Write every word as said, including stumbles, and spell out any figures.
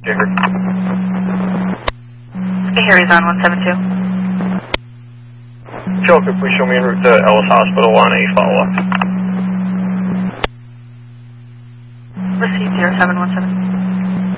Jacob. Harry's on one seven two. Jacob, please show me en route to Ellis Hospital on a follow-up. Receive zero seven one seven.